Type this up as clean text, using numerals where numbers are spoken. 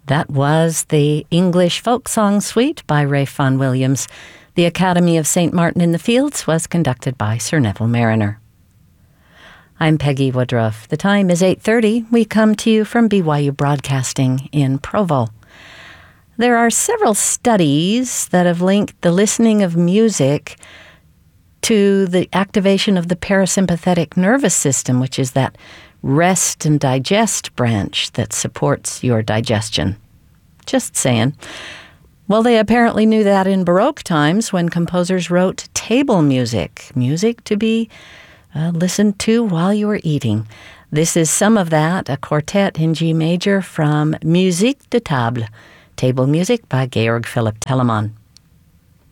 That was the English Folk Song Suite by Ralph Vaughan Williams. The Academy of St. Martin in the Fields was conducted by Sir Neville Marriner. I'm Peggy Woodruff. The time is 8:30. We come to you from BYU Broadcasting in Provo. There are several studies that have linked the listening of music to the activation of the parasympathetic nervous system, which is that rest and digest branch that supports your digestion. Just saying. Well, they apparently knew that in Baroque times when composers wrote table music, music to be listened to while you were eating. This is some of that, a quartet in G major from Musique de Table, table music by Georg Philipp Telemann.